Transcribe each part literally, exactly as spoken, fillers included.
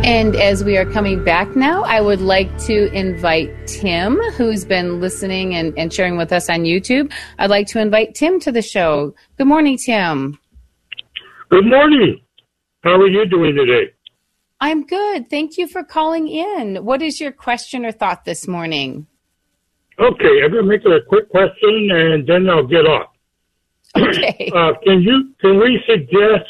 And as we are coming back now, I would like to invite Tim, who's been listening and, and sharing with us on YouTube. I'd like to invite Tim to the show. Good morning, Tim. Good morning. How are you doing today? I'm good. Thank you for calling in. What is your question or thought this morning? Okay, I'm going to make it a quick question, and then I'll get off. Okay. uh, can you can we suggest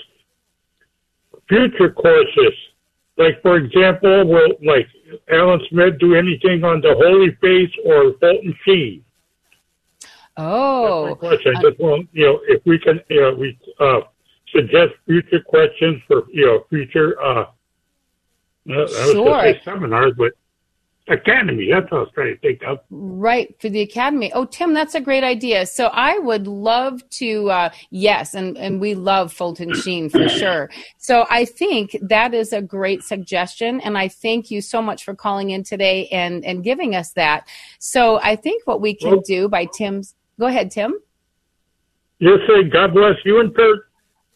future courses? Like, for example, will like Alan Smith do anything on the Holy Face or Fulton Sheen? Oh, that's my question. I just want, you know, if we can, you know, we uh, suggest future questions for, you know, future. Uh, I was sure. going to say seminars, but academy. That's what I was trying to think of. Right, for the academy. Oh, Tim, that's a great idea. So I would love to, uh, yes, and, and we love Fulton Sheen for sure. So I think that is a great suggestion, and I thank you so much for calling in today and, and giving us that. So I think what we can well, do by Tim's, go ahead, Tim. You'll say God bless you and Kurt.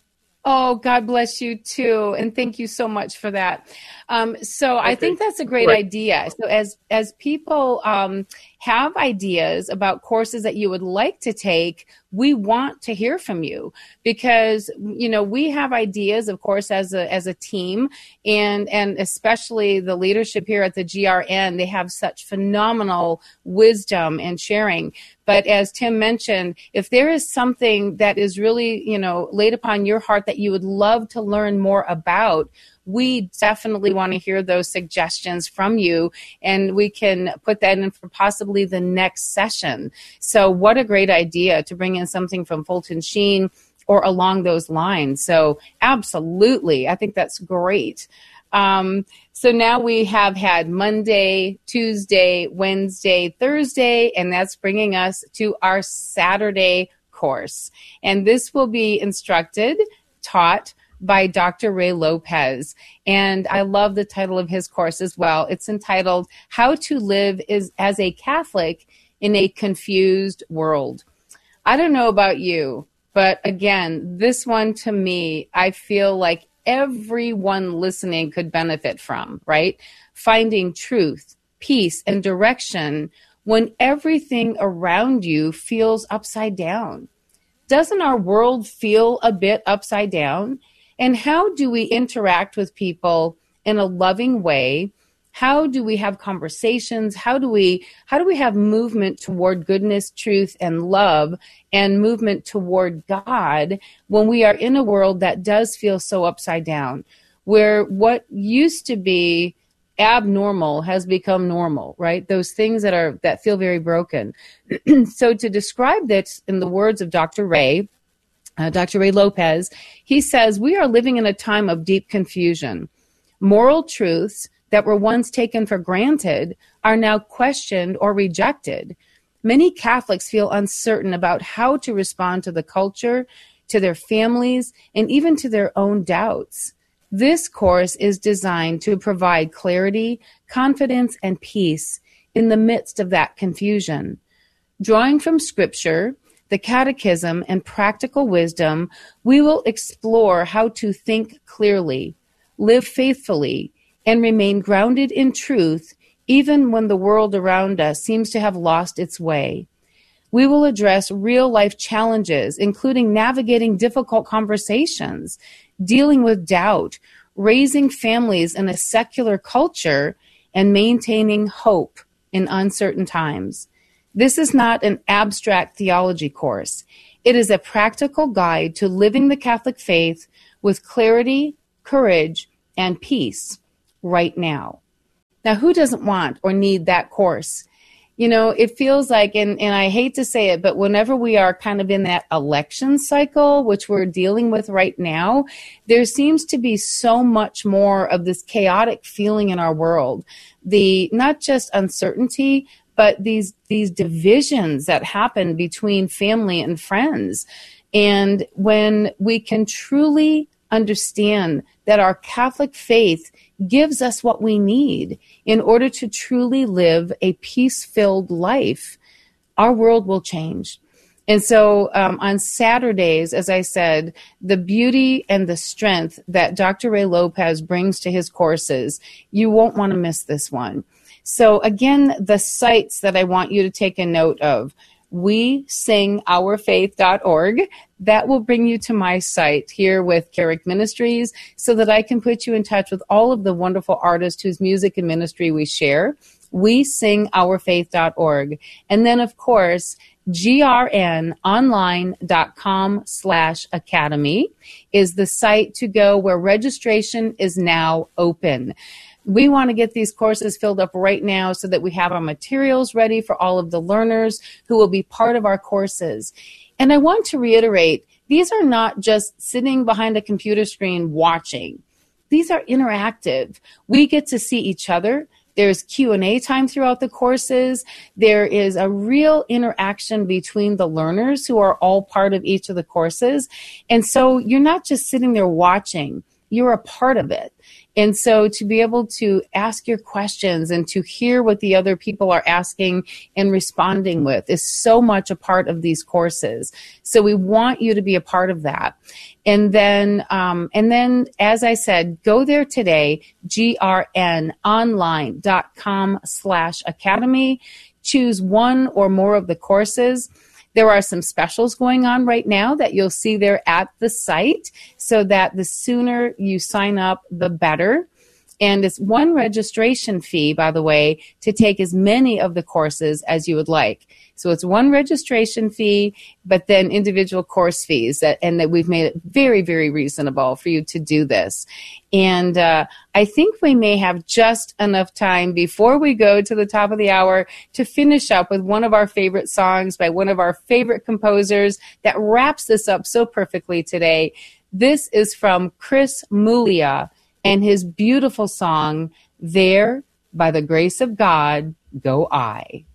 Oh, God bless you too, and thank you so much for that. Um, so okay. I think that's a great right. idea. So as as people um, have ideas about courses that you would like to take, we want to hear from you because you know we have ideas, of course, as a as a team, and and especially the leadership here at the G R N. They have such phenomenal wisdom and sharing. But as Tim mentioned, if there is something that is really, you know, laid upon your heart that you would love to learn more about, we definitely want to hear those suggestions from you, and we can put that in for possibly the next session. So what a great idea to bring in something from Fulton Sheen or along those lines. So absolutely, I think that's great. Um, so now we have had Monday, Tuesday, Wednesday, Thursday, and that's bringing us to our Saturday course. And this will be instructed, taught by Doctor Ray Lopez. And I love the title of his course as well. It's entitled, How to Live is, as a Catholic in a Confused World. I don't know about you, but again, this one to me, I feel like everyone listening could benefit from, right? Finding truth, peace, and direction when everything around you feels upside down. Doesn't our world feel a bit upside down? And how do we interact with people in a loving way? How do we have conversations? How do we how do we have movement toward goodness, truth, and love, and movement toward God when we are in a world that does feel so upside down, where what used to be abnormal has become normal, right? Those things that are that feel very broken. So to describe this in the words of Doctor Ray, uh, Doctor Ray Lopez, he says, we are living in a time of deep confusion. Moral truths that were once taken for granted are now questioned or rejected. Many Catholics feel uncertain about how to respond to the culture, to their families, and even to their own doubts. This course is designed to provide clarity, confidence, and peace in the midst of that confusion. Drawing from Scripture, the Catechism, and practical wisdom, we will explore how to think clearly, live faithfully, and remain grounded in truth even when the world around us seems to have lost its way. We will address real-life challenges, including navigating difficult conversations, dealing with doubt, raising families in a secular culture, and maintaining hope in uncertain times. This is not an abstract theology course. It is a practical guide to living the Catholic faith with clarity, courage, and peace right now. Now, who doesn't want or need that course? You know, it feels like, and, and I hate to say it, but whenever we are kind of in that election cycle, which we're dealing with right now, there seems to be so much more of this chaotic feeling in our world. The, not just uncertainty, but these, these divisions that happen between family and friends. And when we can truly understand that our Catholic faith gives us what we need in order to truly live a peace-filled life, our world will change. And so um, on Saturdays, as I said, the beauty and the strength that Doctor Ray Lopez brings to his courses, you won't want to miss this one. So again, the sites that I want you to take a note of, we sing our faith dot org. That will bring you to my site here with Carrick Ministries so that I can put you in touch with all of the wonderful artists whose music and ministry we share. we sing our faith dot org. And then, of course, grnonline.com slash academy is the site to go where registration is now open. We want to get these courses filled up right now so that we have our materials ready for all of the learners who will be part of our courses. And I want to reiterate, these are not just sitting behind a computer screen watching. These are interactive. We get to see each other. There's Q and A time throughout the courses. There is a real interaction between the learners who are all part of each of the courses. And so you're not just sitting there watching, you're a part of it. And so to be able to ask your questions and to hear what the other people are asking and responding with is so much a part of these courses. So we want you to be a part of that. And then, um, and then, as I said, go there today, grnonline.com slash academy. Choose one or more of the courses. There are some specials going on right now that you'll see there at the site, so that the sooner you sign up, the better. And it's one registration fee, by the way, to take as many of the courses as you would like. So it's one registration fee, but then individual course fees, that, and that we've made it very, very reasonable for you to do this. And uh, I think we may have just enough time before we go to the top of the hour to finish up with one of our favorite songs by one of our favorite composers that wraps this up so perfectly today. This is from Chris Muglia and his beautiful song, There, by the Grace of God, Go I.